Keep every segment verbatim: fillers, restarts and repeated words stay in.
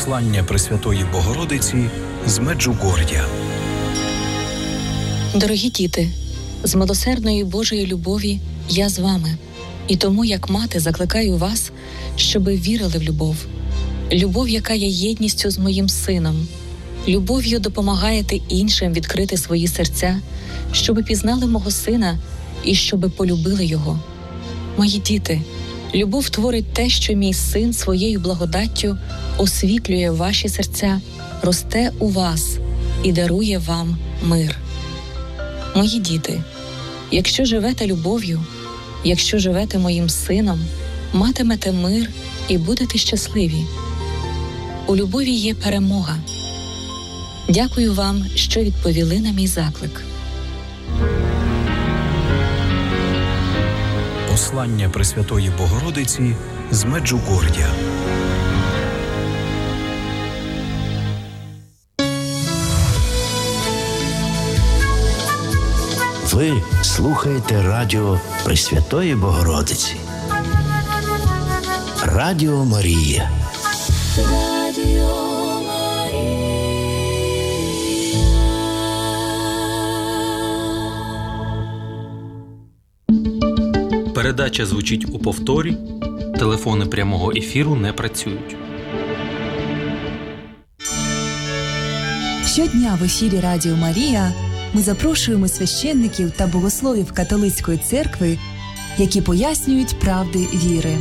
Послання Пресвятої Богородиці з Меджугор'я. Дорогі діти, з милосердної Божої любові я з вами. І тому, як мати, закликаю вас, щоби вірили в любов. Любов, яка є єдністю з моїм сином. Любов'ю допомагаєте іншим відкрити свої серця, щоби пізнали мого сина і щоби полюбили його. Мої діти, любов творить те, що мій син своєю благодаттю освітлює ваші серця, росте у вас і дарує вам мир. Мої діти, якщо живете любов'ю, якщо живете моїм сином, матимете мир і будете щасливі. У любові є перемога. Дякую вам, що відповіли на мій заклик. Послання Пресвятої Богородиці з Меджугор'я. Ви слухаєте радіо Пресвятої Богородиці. Радіо Марія. Радіо Марія. Передача звучить у повторі. Телефони прямого ефіру не працюють. Щодня в ефірі Радіо Марія ми запрошуємо священників та богословів католицької церкви, які пояснюють правди віри.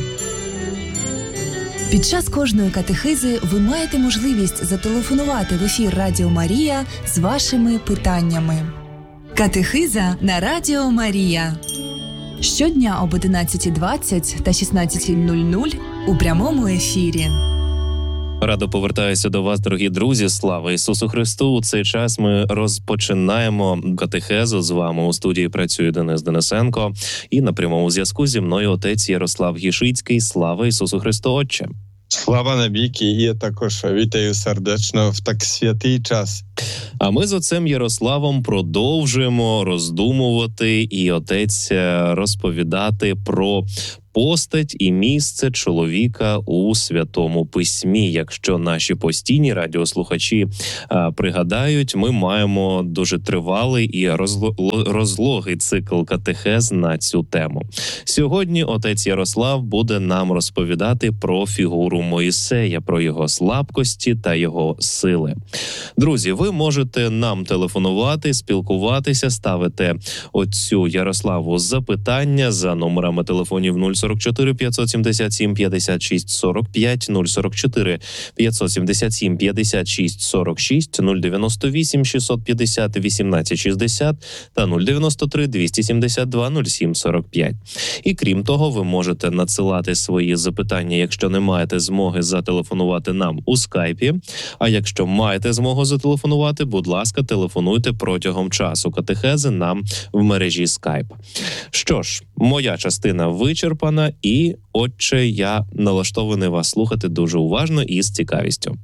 Під час кожної катехизи ви маєте можливість зателефонувати в ефір Радіо Марія з вашими питаннями. Катехиза на Радіо Марія. Щодня об одинадцята двадцять та шістнадцята нуль нуль у прямому ефірі. Радо повертаюся до вас, дорогі друзі. Слава Ісусу Христу! У цей час ми розпочинаємо катехезу. З вами у студії працює Денис Денисенко. І на прямому зв'язку зі мною отець Ярослав Гішицький. Слава Ісусу Христу, Отче! Слава навіки! І я також вітаю сердечно в так святий час. А ми з отцем Ярославом продовжуємо роздумувати і отець розповідати про постать і місце чоловіка у Святому Письмі. Якщо наші постійні радіослухачі а, пригадають, ми маємо дуже тривалий і розло, розлогий цикл катехез на цю тему. Сьогодні отець Ярослав буде нам розповідати про фігуру Мойсея, про його слабкості та його сили. Друзі, ви можете нам телефонувати, спілкуватися, ставити отцю Ярославу запитання за номерами телефонів нуль сорок чотири п'ятсот сімдесят сім п'ятдесят шість сорок п'ять, нуль сорок чотири п'ятсот сімдесят сім п'ятдесят шість сорок шість, нуль дев'яносто вісім шістсот п'ятдесят вісімнадцять шістдесят та нуль дев'яносто три двісті сімдесят два нуль сім сорок п'ять. І крім того, ви можете надсилати свої запитання, якщо не маєте змоги зателефонувати нам у скайпі. А якщо маєте змогу зателефонувати, будь ласка, телефонуйте протягом часу катехези нам в мережі скайп. Що ж, моя частина вичерпана, і, отче, я налаштований вас слухати дуже уважно і з цікавістю.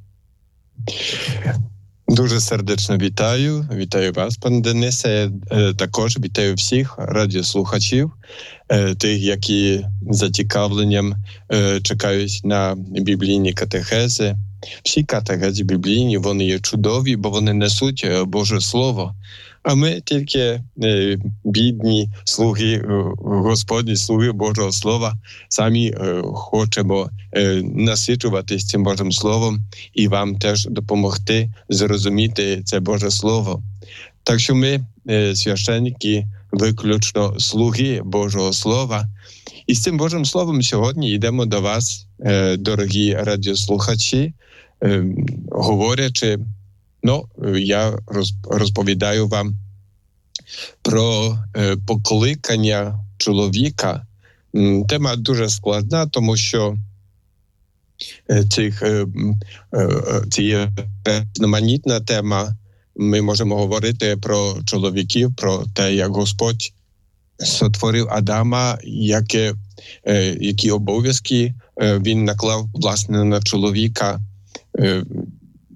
Дуже сердечно вітаю. Вітаю вас, пане Денисе. Також вітаю всіх радіослухачів, тих, які з зацікавленням чекають на біблійні катехези. Всі катехези біблійні, вони є чудові, бо вони несуть Боже Слово. А ми тільки е, бідні слуги, е, Господні слуги Божого Слова, самі е, хочемо е, насичуватись цим Божим Словом і вам теж допомогти зрозуміти це Боже Слово. Так що ми, е, священники, виключно слуги Божого Слова. І з цим Божим Словом сьогодні йдемо до вас, е, дорогі радіослухачі, е, говорячи. Ну, я розповідаю вам про е, покликання чоловіка. Тема дуже складна, тому що е, цих, е, е, це є різноманітна тема. Ми можемо говорити про чоловіків, про те, як Господь сотворив Адама, яке, е, які обов'язки е, він наклав, власне, на чоловіка. Е,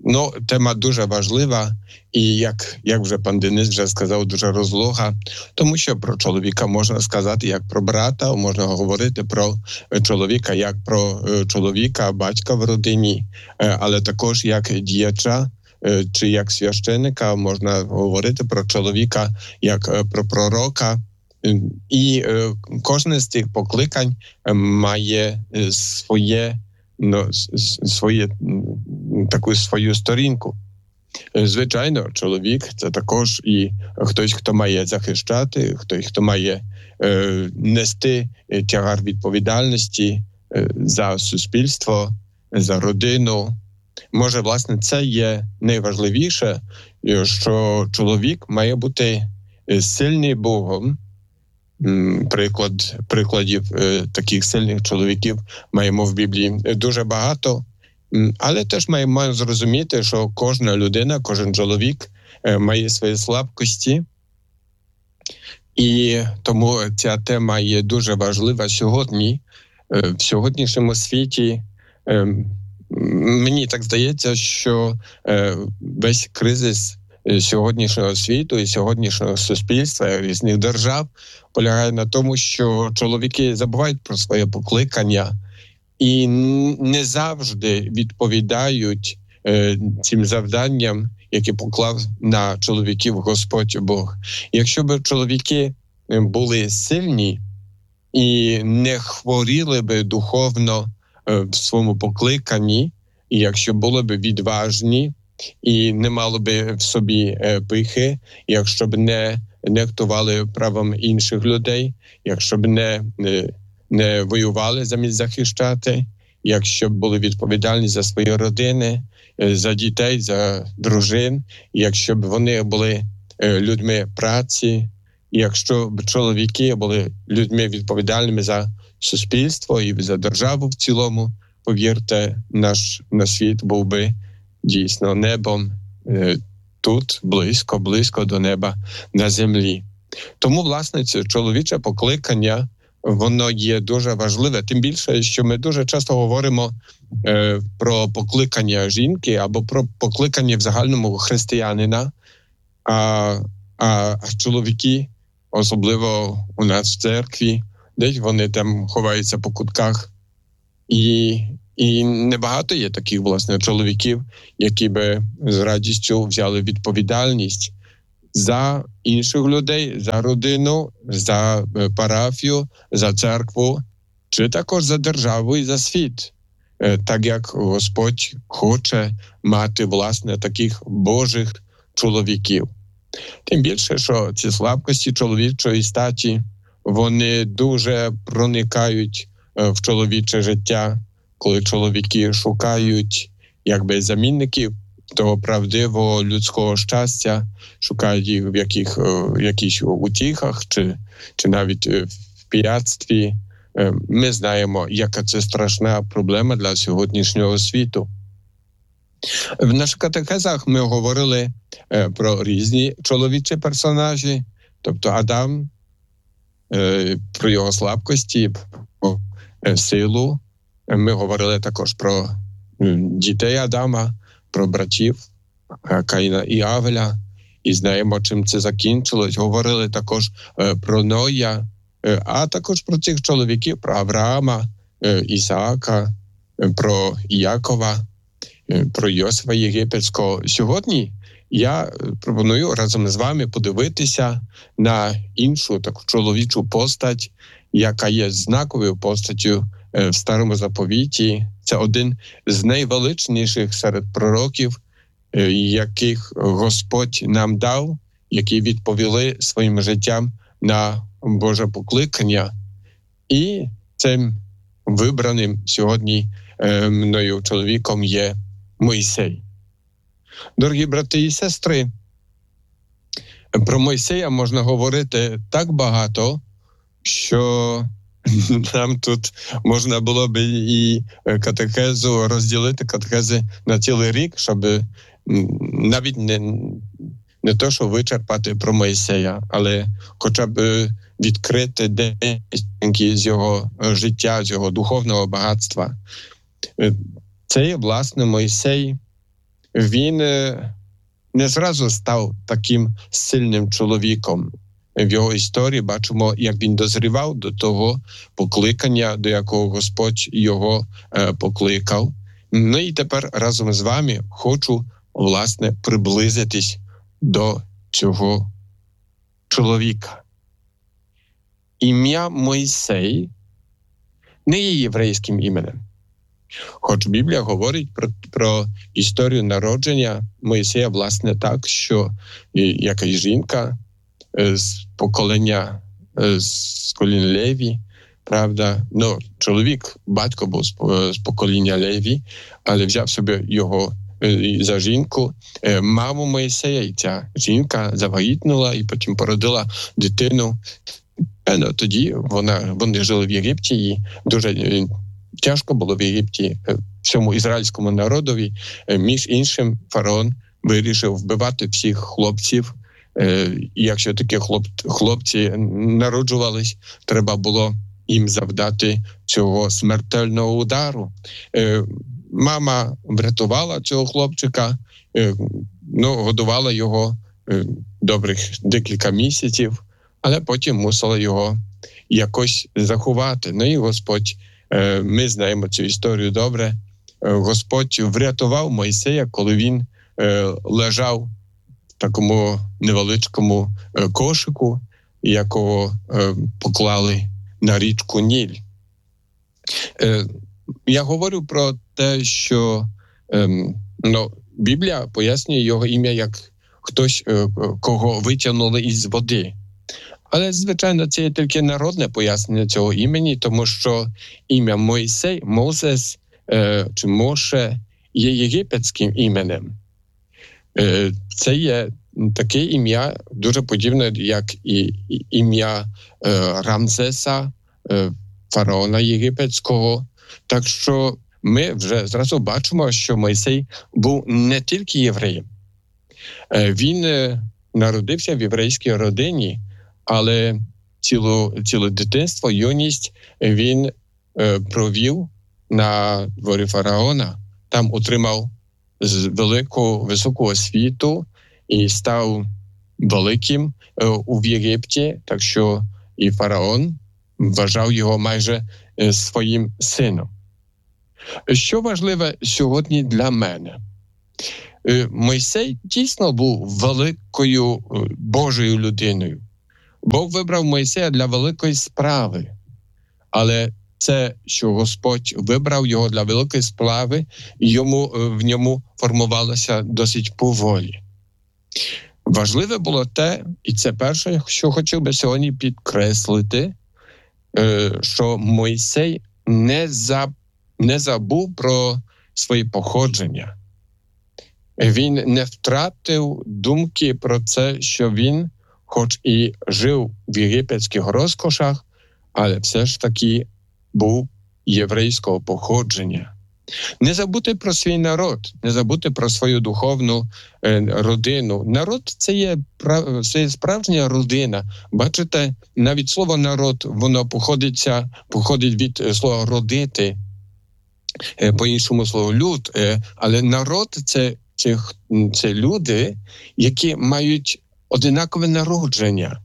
Ну, тема дуже важлива і, як, як вже пан Денис вже сказав, дуже розлога, тому що про чоловіка можна сказати як про брата, можна говорити про чоловіка як про чоловіка, батька в родині, але також як діяча чи як священника, можна говорити про чоловіка як про пророка. І кожне з цих покликань має своє Ну, своє, таку свою сторінку. Звичайно, чоловік – це також і хтось, хто має захищати, хтось, хто має е, нести тягар відповідальності е, за суспільство, за родину. Може, власне, це є найважливіше, що чоловік має бути сильний Богом. Приклад, прикладів е, таких сильних чоловіків маємо в Біблії дуже багато, але теж маємо зрозуміти, що кожна людина, кожен чоловік е, має свої слабкості, і тому ця тема є дуже важлива сьогодні. Е, в сьогоднішньому світі е, мені так здається, що е, весь кризис сьогоднішнього світу і сьогоднішнього суспільства, різних держав полягає на тому, що чоловіки забувають про своє покликання і не завжди відповідають е, цим завданням, які поклав на чоловіків Господь Бог. Якщо б чоловіки були сильні і не хворіли би духовно е, в своєму покликанні, і якщо були б відважні, і не мало би в собі пихи, якщо б не нехтували правом інших людей, якщо б не, не, не воювали замість захищати, якщо б були відповідальні за свої родини, за дітей, за дружин, якщо б вони були людьми праці, якщо б чоловіки були людьми відповідальними за суспільство і за державу в цілому, повірте, наш, наш світ був би дійсно небом е, тут, близько, близько до неба на землі. Тому, власне, це чоловіче покликання, воно є дуже важливе. Тим більше, що ми дуже часто говоримо е, про покликання жінки або про покликання в загальному християнина, а, а, а чоловіки, особливо у нас в церкві, десь вони там ховаються по кутках. І І небагато є таких, власне, чоловіків, які би з радістю взяли відповідальність за інших людей, за родину, за парафію, за церкву, чи також за державу і за світ. Так як Господь хоче мати, власне, таких Божих чоловіків. Тим більше, що ці слабкості чоловічої статі, вони дуже проникають в чоловіче життя, коли чоловіки шукають якби замінників того правдивого людського щастя, шукають їх в яких, в якихось утіхах чи, чи навіть в пияцтві. Ми знаємо, яка це страшна проблема для сьогоднішнього світу. В наших катехезах ми говорили про різні чоловічі персонажі, тобто Адам, про його слабкості, про силу. Ми говорили також про дітей Адама, про братів Каїна і Авеля, і знаємо, чим це закінчилось. Говорили також про Ноя, а також про цих чоловіків, про Авраама, Ісаака, про Якова, про Йосифа Єгипетського. Сьогодні я пропоную разом з вами подивитися на іншу таку чоловічу постать, яка є знаковою постаттю в Старому Заповіті. Це один з найвеличніших серед пророків, яких Господь нам дав, які відповіли своїм життям на Боже покликання. І цим вибраним сьогодні мною чоловіком є Мойсей. Дорогі брати і сестри, про Мойсея можна говорити так багато, що нам тут можна було б і катехезу розділити, катехези на цілий рік, щоб навіть не, не то, що вичерпати про Мойсея, але хоча б відкрити деякі з його життя, з його духовного багатства. Цей, власне, Мойсей, він не зразу став таким сильним чоловіком. В його історії бачимо, як він дозрівав до того покликання, до якого Господь його е, покликав. Ну і тепер разом з вами хочу, власне, приблизитись до цього чоловіка. Ім'я Мойсей не є єврейським іменем. Хоч Біблія говорить про, про історію народження Мойсея, власне, так, що якась жінка з покоління, з колін Леві, правда, ну, чоловік, батько був з покоління Леві, але взяв собі його за жінку, маму Мойсея, і ця жінка завагітнула і потім породила дитину. Ну, тоді вона, вони жили в Єгипті, і дуже тяжко було в Єгипті всьому ізраїльському народові. Між іншим, фараон вирішив вбивати всіх хлопців. І якщо такі хлоп, хлопці народжувались, треба було їм завдати цього смертельного удару. Мама врятувала цього хлопчика, ну, годувала його добрих декілька місяців, але потім мусила його якось заховати. Ну і Господь, ми знаємо цю історію добре, Господь врятував Мойсея, коли він лежав в такому невеличкому кошику, якого поклали на річку Ніль. Я говорю про те, що ну, Біблія пояснює його ім'я як хтось, кого витягнули із води. Але, звичайно, це є тільки народне пояснення цього імені, тому що ім'я Мойсей, Мозес чи Моше є єгипетським іменем. Це є таке ім'я, дуже подібне, як і ім'я Рамзеса, фараона єгипетського. Так що ми вже зразу бачимо, що Мойсей був не тільки євреєм. Він народився в єврейській родині, але цілу, ціле дитинство, юність він провів на дворі фараона. Там отримав велику, високу освіту і став великим у Єгипті, так що і фараон вважав його майже своїм сином. Що важливе сьогодні для мене? Мойсей дійсно був великою Божою людиною. Бог вибрав Мойсея для великої справи, але це, що Господь вибрав його для великої справи, йому, в ньому формувалося досить поволі. Важливе було те, і це перше, що хотів би сьогодні підкреслити, що Мойсей не, за, не забув про своє походження. Він не втратив думки про це, що він, хоч і жив в єгипетських розкошах, але все ж таки був єврейського походження. Не забути про свій народ, не забути про свою духовну е, родину. Народ – це є, це є справжня родина. Бачите, навіть слово «народ», воно походиться, походить від слова «родити», е, по-іншому слово «люд». Е, але народ – це, це, це люди, які мають одинакове народження.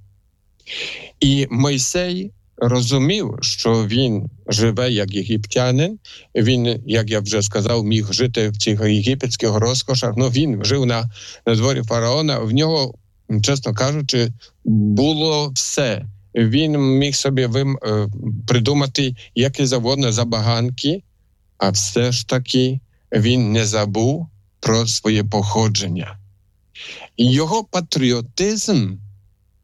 І Мойсей розумів, що він живе як єгиптянин, він, як я вже сказав, міг жити в цих єгипетських розкошах, ну він жив на, на дворі фараона, в нього, чесно кажучи, було все. Він міг собі вим, придумати які завгодно забаганки, а все ж таки він не забув про своє походження. І його патріотизм –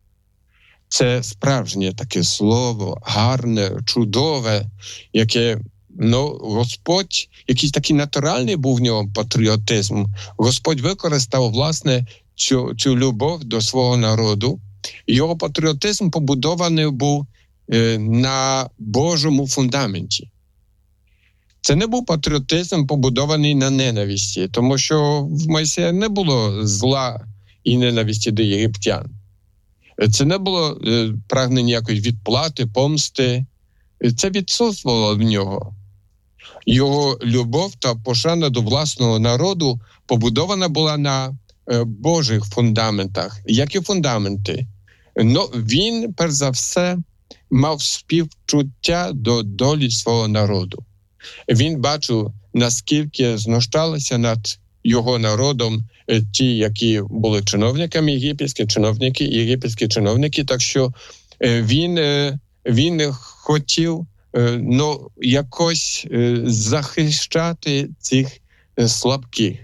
це справжнє таке слово, гарне, чудове, яке, ну, Господь, якийсь такий натуральний був в ньому патріотизм. Господь використав, власне, цю, цю любов до свого народу. Його патріотизм побудований був е, на Божому фундаменті. Це не був патріотизм, побудований на ненависті, тому що в Мойсея не було зла і ненависті до єгиптян. Це не було е, прагнення якоїсь відплати, помсти. Це відсутствувало в нього. Його любов та пошана до власного народу побудована була на е, Божих фундаментах. Які фундаменти? Ну, він, перш за все, мав співчуття до долі свого народу. Він бачив, наскільки знущалися над його народом ті, які були чиновниками єгипетські, чиновники, єгипетські чиновники, так що він, він хотів ну, якось захищати цих слабких.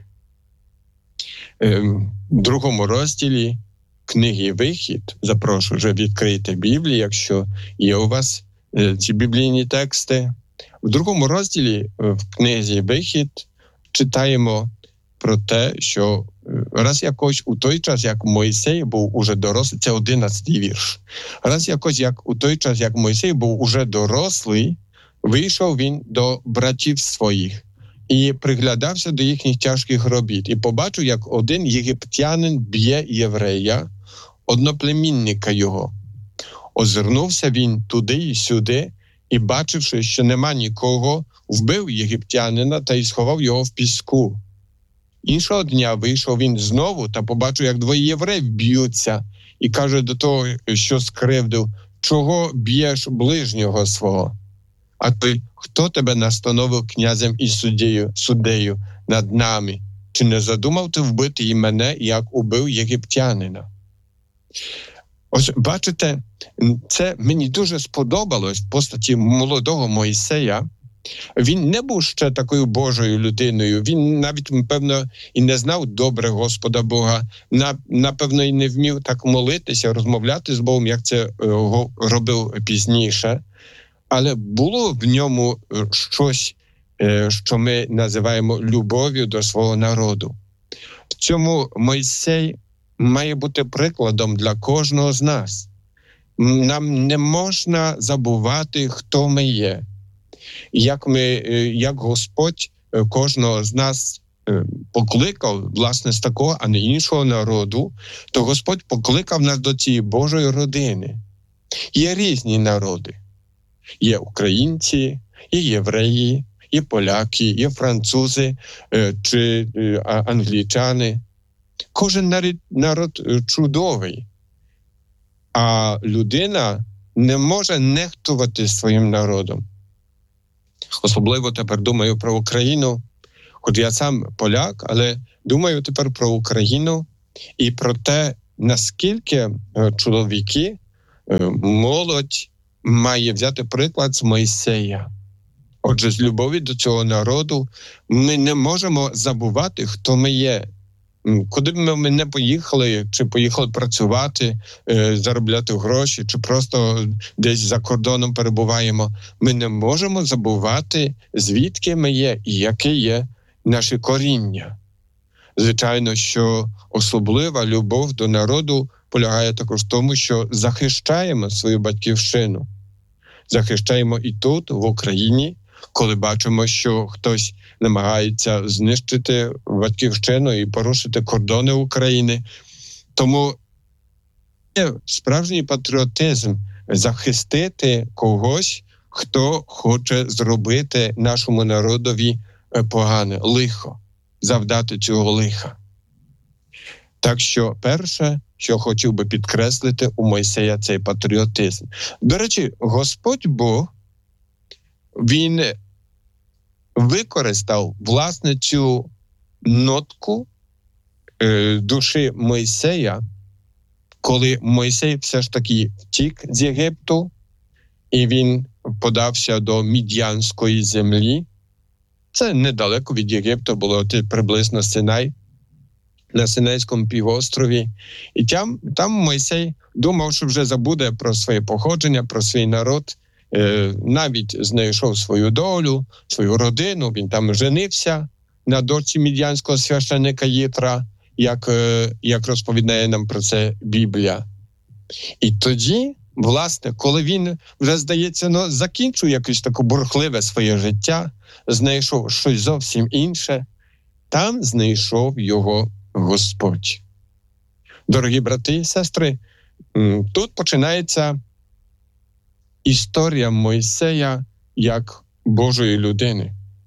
В другому розділі книги «Вихід», запрошую, вже відкрийте Біблію, якщо є у вас ці біблійні тексти. В другому розділі в книзі «Вихід» читаємо про те, що раз якось у той час, як Мойсей був уже дорослий, це одинадцятий вірш, раз якось як у той час, як Мойсей був уже дорослий, вийшов він до братів своїх і приглядався до їхніх тяжких робіт. І побачив, як один єгиптянин б'є єврея, одноплемінника його. Озирнувся він туди і сюди, і, бачивши, що нема нікого, вбив єгиптянина та й сховав його в піску. Іншого дня вийшов він знову та побачив, як двоє євреїв б'ються, і каже до того, що скривдив: «Чого б'єш ближнього свого? А той, хто тебе настановив князем і суддею, суддею над нами? Чи не задумав ти вбити і мене, як убив єгиптянина?» Ось, бачите, це мені дуже сподобалось в постаті молодого Мойсея. Він не був ще такою Божою людиною. Він навіть, певно, і не знав добре Господа Бога. Напевно, і не вмів так молитися, розмовляти з Богом, як це робив пізніше. Але було в ньому щось, що ми називаємо любов'ю до свого народу. В цьому Мойсей має бути прикладом для кожного з нас. Нам не можна забувати, хто ми є. Як ми, як Господь кожного з нас покликав, власне, з такого, а не іншого народу, то Господь покликав нас до цієї Божої родини. Є різні народи. Є українці, є євреї, є поляки, є французи чи англічани. Кожен народ, народ чудовий. А людина не може нехтувати своїм народом. Особливо тепер думаю про Україну. Хоч я сам поляк, але думаю тепер про Україну і про те, наскільки чоловіки, молодь має взяти приклад з Мойсея. Отже, з любові до цього народу ми не можемо забувати, хто ми є. Куди б ми не поїхали, чи поїхали працювати, заробляти гроші, чи просто десь за кордоном перебуваємо, ми не можемо забувати, звідки ми є і яке є наше коріння. Звичайно, що особлива любов до народу полягає також в тому, що захищаємо свою батьківщину. Захищаємо і тут, в Україні, коли бачимо, що хтось намагається знищити батьківщину і порушити кордони України. Тому є справжній патріотизм захистити когось, хто хоче зробити нашому народові погане, лихо, завдати цього лиха. Так що перше, що хотів би підкреслити у Мойсея, цей патріотизм. До речі, Господь Бог, він використав, власне, цю нотку е, душі Мойсея, коли Мойсей все ж таки втік з Єгипту, і він подався до Мід'янської землі. Це недалеко від Єгипту, було приблизно Синай, на Синайському півострові. І там, там Мойсей думав, що вже забуде про своє походження, про свій народ, навіть знайшов свою долю, свою родину, він там женився на дочці мід'янського священника Єтра, як, як розповідає нам про це Біблія. І тоді, власне, коли він вже, здається, ну, закінчив якесь таке бурхливе своє життя, знайшов щось зовсім інше, там знайшов його Господь. Дорогі брати і сестри, тут починається історія Мойсея як Божої людини.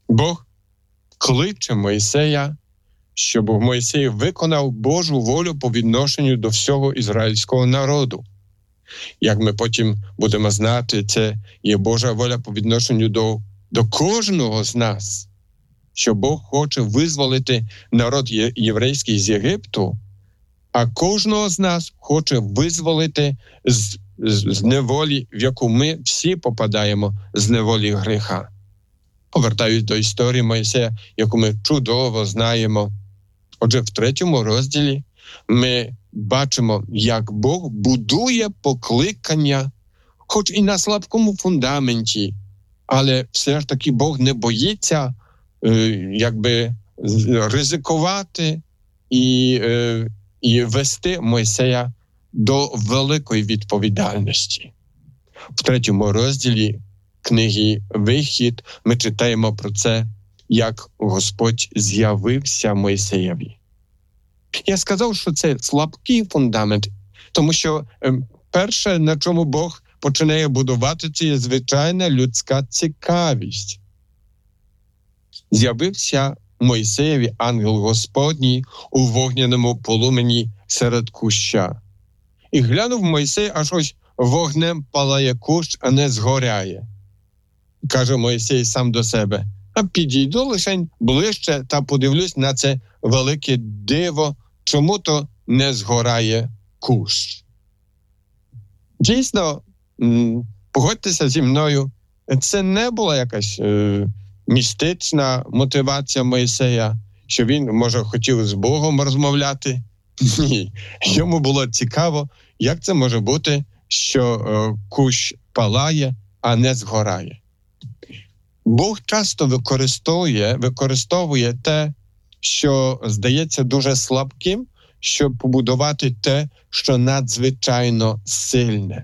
Бог кличе Мойсея, щоб Мойсей виконав Божу волю по відношенню до всього ізраїльського народу. Як ми потім будемо знати, це є Божа воля по відношенню до, до кожного з нас, що Бог хоче визволити народ єврейський з Єгипту, а кожного з нас хоче визволити з, з, з неволі, в яку ми всі попадаємо, з неволі гріха. Повертаюсь до історії Мойсея, яку ми чудово знаємо. Отже, в третьому розділі ми бачимо, як Бог будує покликання, хоч і на слабкому фундаменті, але все ж таки Бог не боїться е, якби ризикувати і, е, і вести Мойсея до великої відповідальності. В третьому розділі книги «Вихід» ми читаємо про це, як Господь з'явився Мойсеєві. Я сказав, що це слабкий фундамент, тому що е, перше, на чому Бог починає будувати, це є звичайна людська цікавість. З'явився Мойсеєві ангел Господній у вогняному полумені серед куща. І глянув Мойсей, аж ось вогнем палає кущ, а не згоряє. Каже Мойсей сам до себе: а підійду лишень ближче та подивлюсь на це велике диво, чому то не згорає кущ. Дійсно, погодьтеся зі мною, це не була якась е, містична мотивація Мойсея, що він, може, хотів з Богом розмовляти. Ні, йому було цікаво, як це може бути, що е, кущ палає, а не згорає. Бог часто використовує, використовує те, що здається дуже слабким, щоб побудувати те, що надзвичайно сильне.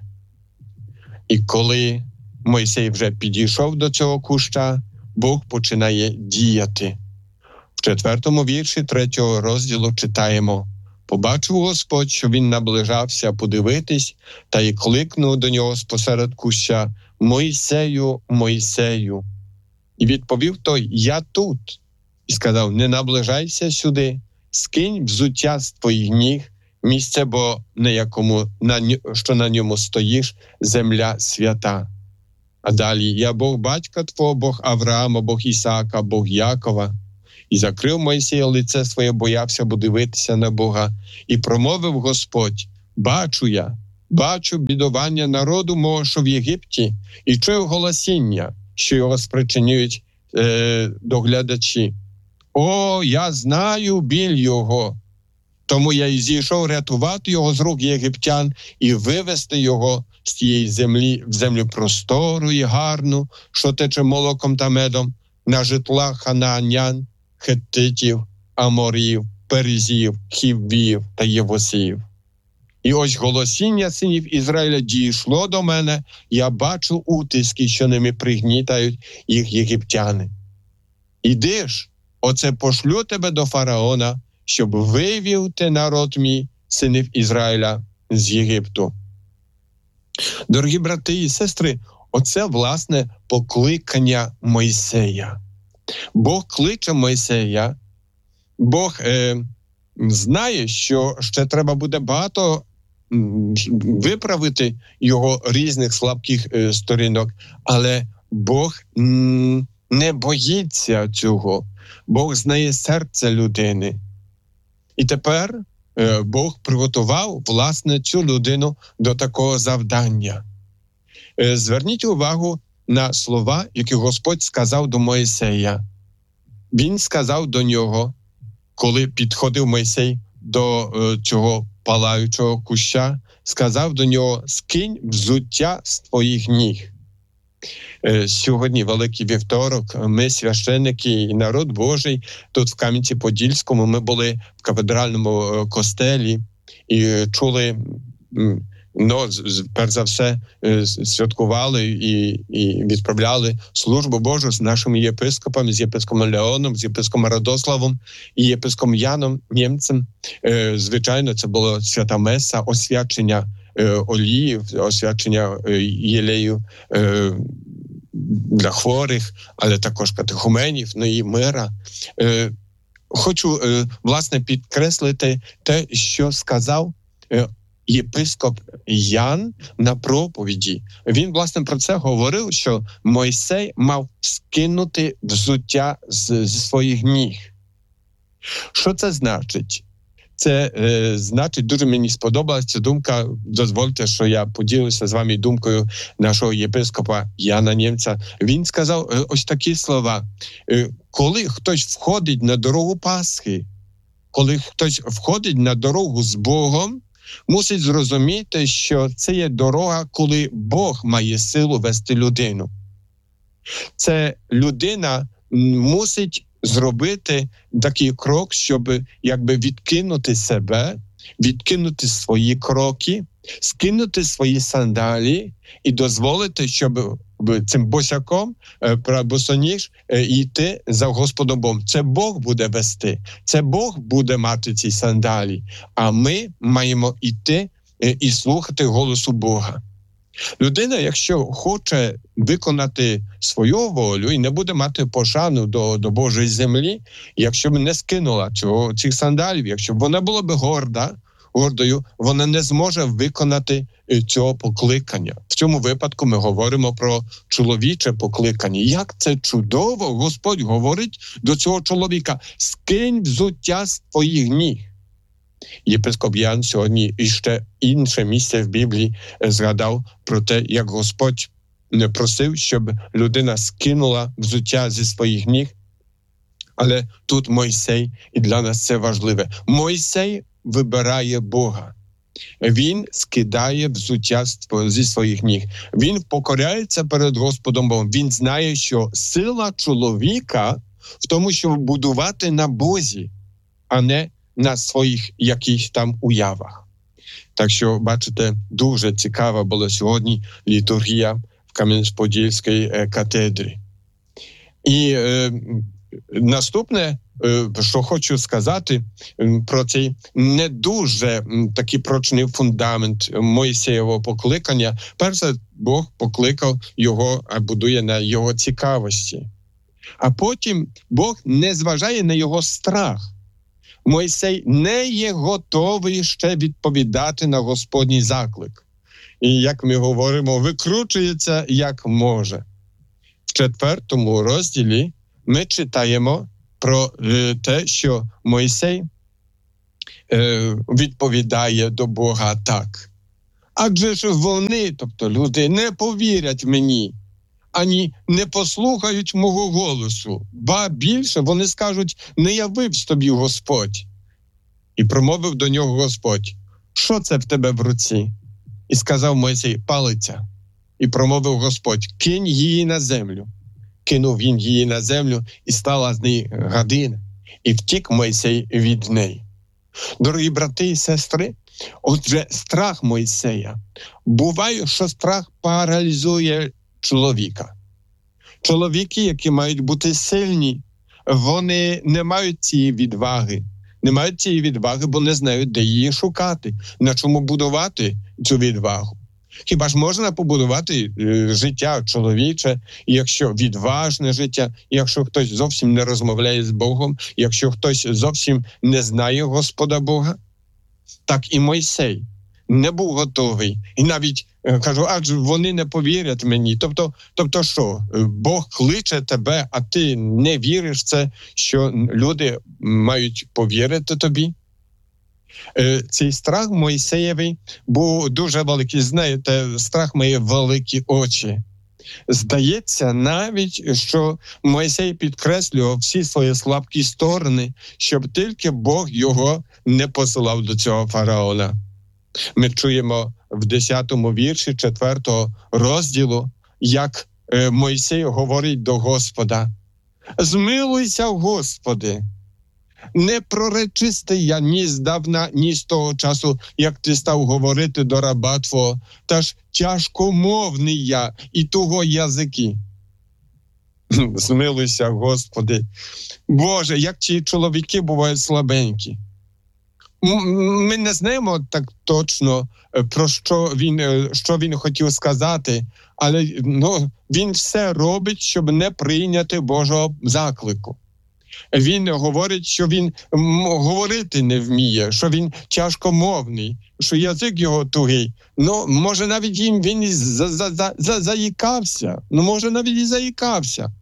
І коли Мойсей вже підійшов до цього куща, Бог починає діяти. В четвертому вірші третього розділу читаємо: «Побачив Господь, що він наближався подивитись, та й кликнув до нього спосеред куща: Мойсею, Мойсею. І відповів той: я тут. І сказав: не наближайся сюди, скинь взуття з твоїх ніг, місце, бо на якому, на, що на ньому стоїш, земля свята. А далі: я Бог батька твого, Бог Авраама, Бог Ісаака, Бог Якова. І закрив Мойсей лице своє, боявся, бо дивитися на Бога. І промовив Господь: бачу я, бачу бідування народу мого, що в Єгипті, і чую голосіння, що його спричинюють е, доглядачі. О, я знаю біль його, тому я й зійшов рятувати його з рук єгиптян і вивести його з тієї землі в землю простору і гарну, що тече молоком та медом, на житла ханаанян, хеттитів, аморів, перезів, хіввів та євусів. І ось голосіння синів Ізраїля дійшло до мене, я бачу утиски, що ними пригнітають їх єгиптяни. Іди ж, оце пошлю тебе до фараона, щоб вивів ти народ мій, синів Ізраїля, з Єгипту». Дорогі брати і сестри, оце, власне, покликання Мойсея. Бог кличе Мойсея, Бог е, знає, що ще треба буде багато виправити його різних слабких е, сторінок, але Бог м, не боїться цього. Бог знає серце людини. І тепер е, Бог приготував, власне, цю людину до такого завдання. Е, зверніть увагу на слова, які Господь сказав до Мойсея. Він сказав до нього, коли підходив Мойсей до е, цього палаючого куща, сказав до нього: «Скинь взуття з твоїх ніг». Е, сьогодні, Великий Вівторок, ми, священники і народ Божий, тут в Кам'янці-Подільському, ми були в кафедральному е, костелі і чули, ну, перш за все, е, святкували і, і відправляли службу Божу з нашими єпископами, з єпископом Леоном, з єпископом Радославом і єпископом Яном Німцем. Е, звичайно, це була свята меса, освячення е, олії, освячення е, єлею, е, для хворих, але також катехуменів, ну і мира. Хочу, власне, підкреслити те, що сказав єпископ Ян на проповіді. Він, власне, про це говорив, що Мойсей мав скинути взуття з, зі своїх ніг. Що це значить? Це е, значить, дуже мені сподобалася ця думка. Дозвольте, що я поділюся з вами думкою нашого єпископа Яна Німця. Він сказав е, ось такі слова. Е, коли хтось входить на дорогу Пасхи, коли хтось входить на дорогу з Богом, мусить зрозуміти, що це є дорога, коли Бог має силу вести людину. Це людина мусить зробити такий крок, щоб якби відкинути себе, відкинути свої кроки, скинути свої сандалі і дозволити, щоб цим босяком, босоніж, йти за Господом Богом. Це Бог буде вести, це Бог буде мати ці сандалі, а ми маємо йти і слухати голосу Бога. Людина, якщо хоче виконати свою волю і не буде мати пошану до, до Божої землі, якщо б не скинула цього, цих сандалів, якщо б вона була б горда, гордою, вона не зможе виконати цього покликання. В цьому випадку ми говоримо про чоловіче покликання. Як це чудово! Господь говорить до цього чоловіка: скинь взуття з твоїх ніг. Єпископ Ян сьогодні іще інше місце в Біблії згадав про те, як Господь не просив, щоб людина скинула взуття зі своїх ніг. Але тут Мойсей, і для нас це важливе. Мойсей вибирає Бога. Він скидає взуття зі своїх ніг. Він покоряється перед Господом Богом. Він знає, що сила чоловіка в тому, щоб будувати на Бозі, а не на своїх якихось там уявах. Так що, бачите, дуже цікава була сьогодні літургія в Кам'янець-Подільській катедрі. І е, наступне, е, що хочу сказати про цей не дуже такий прочний фундамент Мойсеєвого покликання. Перше, Бог покликав його, а будує на його цікавості. А потім Бог не зважає на його страх. Мойсей не є готовий ще відповідати на Господній заклик. І, як ми говоримо, викручується як може. В четвертому розділі ми читаємо про е, те, що Мойсей е, відповідає до Бога так. Адже ж вони, тобто люди, не повірять мені, ані не послухають мого голосу. Ба більше вони скажуть: не явився тобі Господь. І промовив до нього Господь: що це в тебе в руці? І сказав Мойсей: палиця. І промовив Господь: кинь її на землю. Кинув він її на землю, і стала з неї гадина. І втік Мойсей від неї. Дорогі брати і сестри, отже, страх Мойсея. Буває, що страх паралізує чоловіка. Чоловіки, які мають бути сильні, вони не мають цієї відваги. Не мають цієї відваги, бо не знають, де її шукати, на чому будувати цю відвагу. Хіба ж можна побудувати е, життя чоловіче, якщо відважне життя, якщо хтось зовсім не розмовляє з Богом, якщо хтось зовсім не знає Господа Бога? Так і Мойсей не був готовий. І навіть кажу, адже вони не повірять мені. Тобто, тобто що, Бог кличе тебе, а ти не віриш в це, що люди мають повірити тобі? Цей страх Мойсеєвий був дуже великий. Знаєте, страх має великі очі. Здається навіть, що Мойсей підкреслював всі свої слабкі сторони, щоб тільки Бог його не посилав до цього фараона. Ми чуємо в десятому вірші четвертого розділу, як Мойсей говорить до Господа: «Змилуйся, Господи, не проречистий я ні здавна, ні з того часу, як ти став говорити до раба твого, та ж тяжкомовний я і того язики». Змилуйся, Господи. Боже, як ці чоловіки бувають слабенькі. Ми не знаємо так точно, про що він, що він хотів сказати, але ну, він все робить, щоб не прийняти Божого заклику. Він говорить, що він говорити не вміє, що він тяжкомовний, що язик його тугий. Ну, може, навіть він, він і за, за, за, за, заїкався. Ну, може, навіть і заїкався.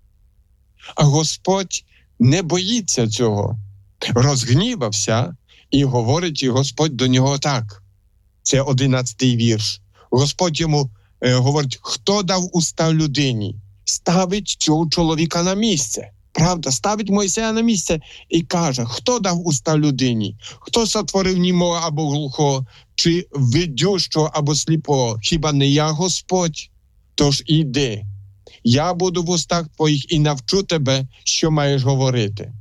А Господь не боїться цього. Розгнівався і говорить і Господь до нього так. Це одинадцятий вірш. Господь йому е, говорить, хто дав уста людині? Ставить цього чоловіка на місце. Правда, ставить Мойсея на місце і каже, хто дав уста людині? Хто сотворив німого або глухого, чи видющого або сліпого? Хіба не я Господь? Тож іди, я буду в устах твоїх і навчу тебе, що маєш говорити.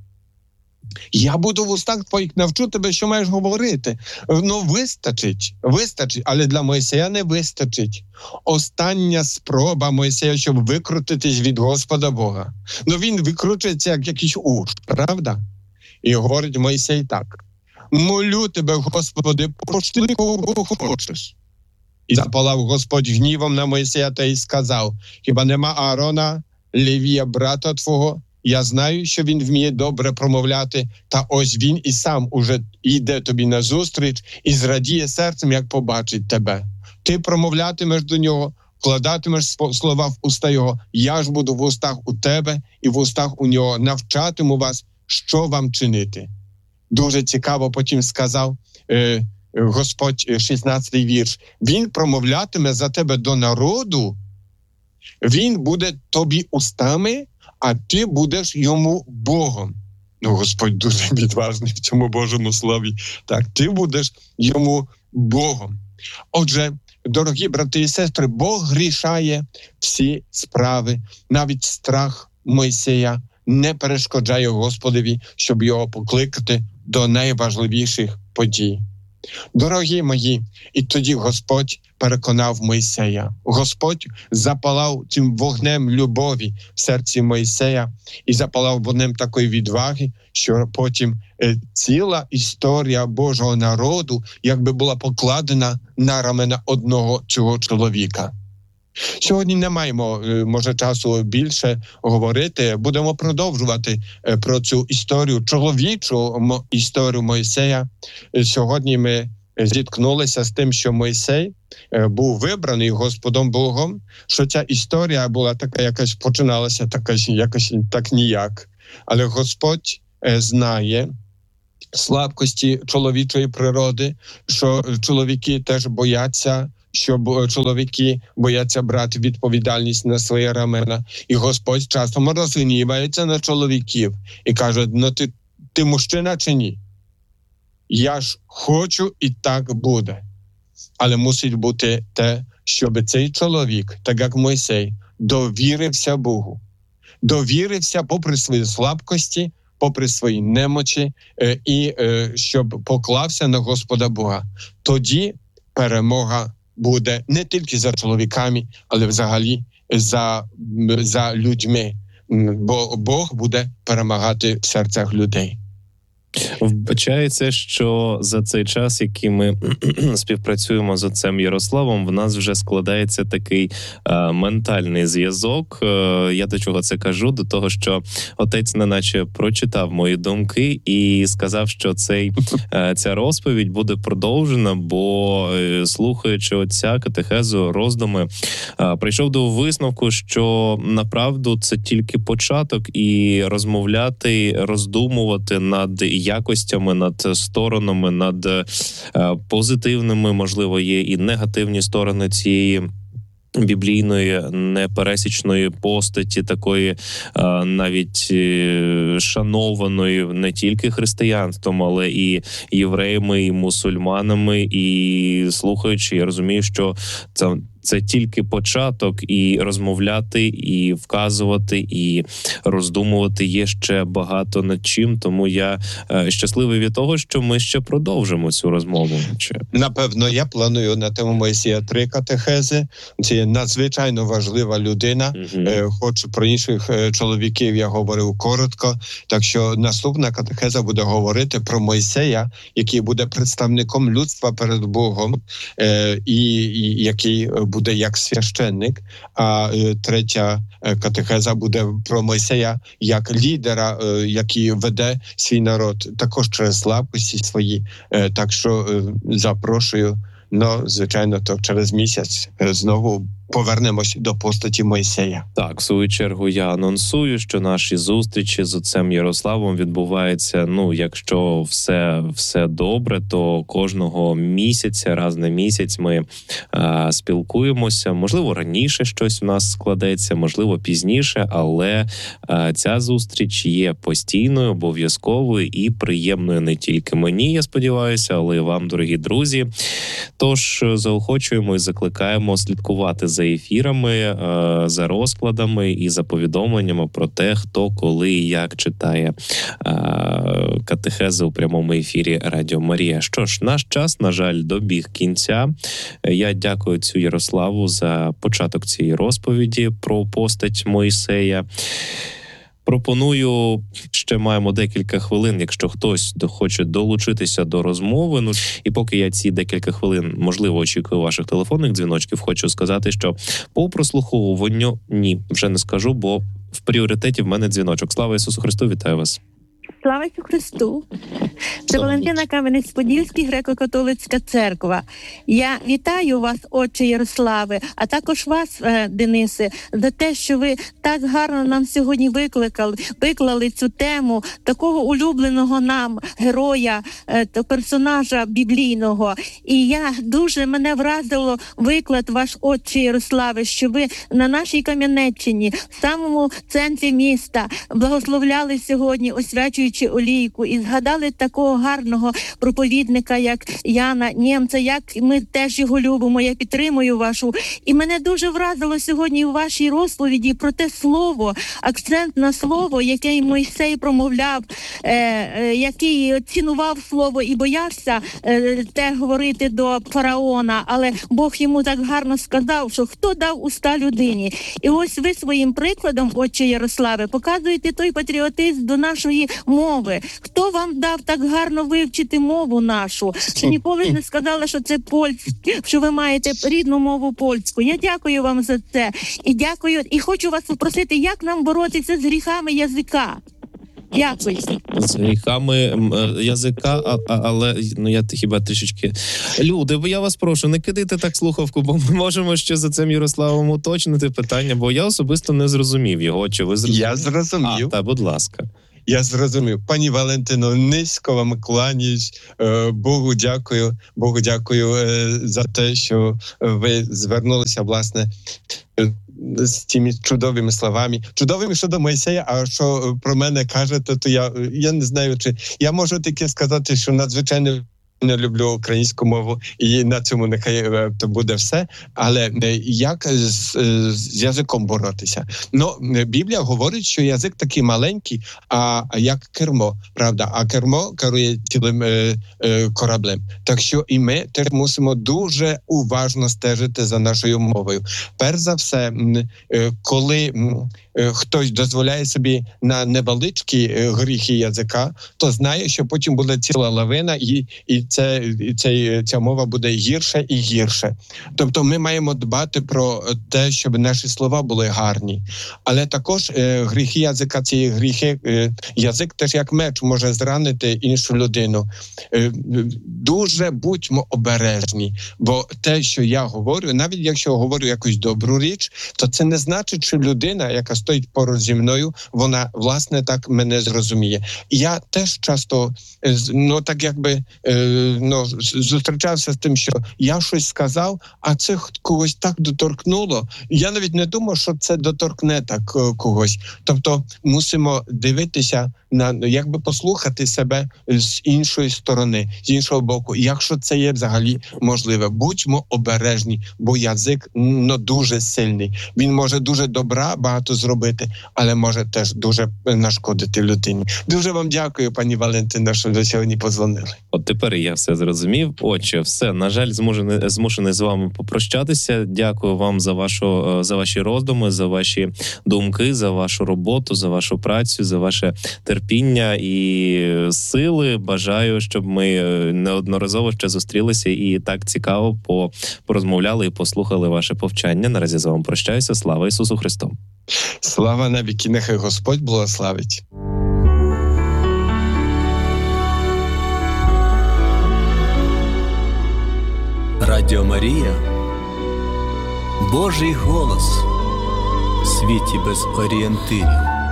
Я буду в устах твоїх, навчу тебе, що маєш говорити. Ну, вистачить, вистачить, але для Мойсея не вистачить. Остання спроба Мойсея, щоб викрутитись від Господа Бога. Ну, він викручується, як якийсь уж, правда? І говорить Мойсей так. Молю тебе, Господи, пошли кого хочеш. І запалав Господь гнівом на Мойсея та й сказав, хіба нема Аарона, Левія, брата твого? Я знаю, що він вміє добре промовляти, та ось він і сам уже йде тобі назустріч і зрадіє серцем, як побачить тебе. Ти промовлятимеш до нього, вкладатимеш слова в уста його, я ж буду в устах у тебе і в устах у нього, навчатиму вас, що вам чинити. Дуже цікаво потім сказав е, Господь, шістнадцятий вірш, він промовлятиме за тебе до народу, він буде тобі устами, а ти будеш йому Богом. Ну, Господь дуже відважний в цьому Божому слові. Так, ти будеш йому Богом. Отже, дорогі брати і сестри, Бог рішає всі справи. Навіть страх Мойсея не перешкоджає Господові, щоб його покликати до найважливіших подій. Дорогі мої, і тоді Господь переконав Мойсея. Господь запалав цим вогнем любові в серці Мойсея і запалав вогнем такої відваги, що потім е, ціла історія Божого народу якби була покладена на рамена одного цього чоловіка. Сьогодні не маємо, може, часу більше говорити. Будемо продовжувати про цю історію, чоловічу історію Мойсея. Сьогодні ми зіткнулися з тим, що Мойсей був вибраний Господом Богом, що ця історія була така, якась починалася така, якось так ніяк. Але Господь знає слабкості чоловічої природи, що чоловіки теж бояться, що чоловіки бояться брати відповідальність на свої рамена. І Господь часом розгнівається на чоловіків і каже, ну ти, ти мужчина чи ні? Я ж хочу і так буде. Але мусить бути те, щоб цей чоловік, так як Мойсей, довірився Богу. Довірився попри свої слабкості, попри свої немочі, і щоб поклався на Господа Бога. Тоді перемога буде не тільки за чоловіками, але взагалі за, за людьми. Бо Бог буде перемагати в серцях людей. Вбачається, що за цей час, який ми співпрацюємо з отцем Ярославом, в нас вже складається такий е, ментальний зв'язок. Е, я до чого це кажу? До того, що отець неначе прочитав мої думки і сказав, що цей, е, ця розповідь буде продовжена, бо е, слухаючи отця катехезу, роздуми, е, прийшов до висновку, що направду це тільки початок, і розмовляти, роздумувати над якостями, над сторонами, над е, позитивними, можливо, є і негативні сторони цієї біблійної непересічної постаті, такої е, навіть е, шанованої не тільки християнством, але і євреями, і мусульманами, і слухаючи, я розумію, що це Це тільки початок, і розмовляти, і вказувати, і роздумувати є ще багато над чим. Тому я е, щасливий від того, що ми ще продовжимо цю розмову. Напевно, я планую на тему Мойсія три катехези. Це є надзвичайно важлива людина. Угу. Е, хоч про інших е, чоловіків я говорив коротко. Так що наступна катехеза буде говорити про Мойсея, який буде представником людства перед Богом, е, і, і який буде буде як священник, а третя катехеза буде про Мойсея як лідера, який веде свій народ, також через слабкості свої. Так що запрошую, ну, звичайно, то через місяць знову повернемось до постаті Мойсея. Так, в свою чергу я анонсую, що наші зустрічі з отцем Ярославом відбуваються, ну, якщо все, все добре, то кожного місяця, раз на місяць ми е, спілкуємося. Можливо, раніше щось у нас складеться, можливо, пізніше, але е, ця зустріч є постійною, обов'язковою і приємною не тільки мені, я сподіваюся, але й вам, дорогі друзі. Тож заохочуємо і закликаємо слідкувати за ефірами, за розкладами і за повідомленнями про те, хто, коли і як читає катехези у прямому ефірі Радіо Марія. Що ж, наш час, на жаль, добіг кінця. Я дякую цю Ярославу за початок цієї розповіді про постать Мойсея. Пропоную, ще маємо декілька хвилин, якщо хтось хоче долучитися до розмови. Ну, і поки я ці декілька хвилин, можливо, очікую ваших телефонних дзвіночків, хочу сказати, що по прослуховуванню, ні, вже не скажу, бо в пріоритеті в мене дзвіночок. Слава Ісусу Христу, вітаю вас. Слава Ісусу Христу! Це Валентина Кам'янець-Подільський, греко-католицька церква. Я вітаю вас, отче Ярославе, а також вас, Денисе, за те, що ви так гарно нам сьогодні викликали, виклали цю тему такого улюбленого нам героя, персонажа біблійного. І я дуже, мене вразило виклад ваш, отче Ярославе, що ви на нашій Кам'янеччині, в самому центрі міста, благословляли сьогодні, освячуючи олійку, і згадали такого гарного проповідника, як Яна Нємця, як ми теж його любимо, я підтримую вашу. І мене дуже вразило сьогодні у вашій розповіді про те слово, акцент на слово, яке Мойсей промовляв, е, е, який цінував слово і боявся е, те говорити до фараона, але Бог йому так гарно сказав, що хто дав уста людині. І ось ви своїм прикладом, отче Ярославе, показуєте той патріотизм до нашої мови. Хто вам дав так гарно вивчити мову нашу? Що ніколи не сказала, що це польська, що ви маєте рідну мову польську. Я дякую вам за це. І дякую, і хочу вас попросити, як нам боротися з гріхами язика. Дякую. З гріхами язика, а, а, але ну я хіба трішечки... Люди, я вас прошу, не кидайте так слухавку, бо ми можемо ще за цим Ярославом уточнити питання, бо я особисто не зрозумів його. Чи ви зрозуміли? Я зрозумів. А, та, будь ласка. Я зрозумів. Пані Валентино, низько вам кланяюсь. Богу дякую. Богу дякую за те, що ви звернулися, власне, з цими чудовими словами. Чудовими щодо Мойсея, а що про мене кажете, то я, я не знаю, чи... Я можу тільки сказати, що надзвичайно не люблю українську мову, і на цьому нехай то буде все. Але як з, з язиком боротися? Ну, Біблія говорить, що язик такий маленький, а як кермо, правда? А кермо керує цілим е, е, кораблем. Так що і ми теж мусимо дуже уважно стежити за нашою мовою. Перш за все, е, коли е, хтось дозволяє собі на невеличкі е, гріхи язика, то знає, що потім буде ціла лавина, і, і Це, це, ця мова буде гірше і гірше. Тобто ми маємо дбати про те, щоб наші слова були гарні. Але також е, гріхи язика, ці гріхи, е, язик теж як меч може зранити іншу людину. Е, дуже будьмо обережні, бо те, що я говорю, навіть якщо говорю якусь добру річ, то це не значить, що людина, яка стоїть поруч зі мною, вона, власне, так мене зрозуміє. Я теж часто, ну, так якби, е, ну, зустрічався з тим, що я щось сказав, а це когось так доторкнуло. Я навіть не думав, що це доторкне так когось. Тобто мусимо дивитися на, якби послухати себе з іншої сторони, з іншого боку. Якщо це є взагалі можливе, будьмо обережні, бо язик, ну, дуже сильний. Він може дуже добра багато зробити, але може теж дуже нашкодити людині. Дуже вам дякую, пані Валентина, що до сьогодні позвонили. От тепер я все зрозумів. Отже, все, на жаль, змушений, змушений з вами попрощатися. Дякую вам за вашу, за ваші роздуми, за ваші думки, за вашу роботу, за вашу працю, за ваше терпіння. терпіння і сили. Бажаю, щоб ми неодноразово ще зустрілися і так цікаво порозмовляли і послухали ваше повчання. Наразі з вами прощаюся. Слава Ісусу Христу! Слава навіки, нехай Господь благословить. Радіо Марія – Божий голос в світі без орієнтирів.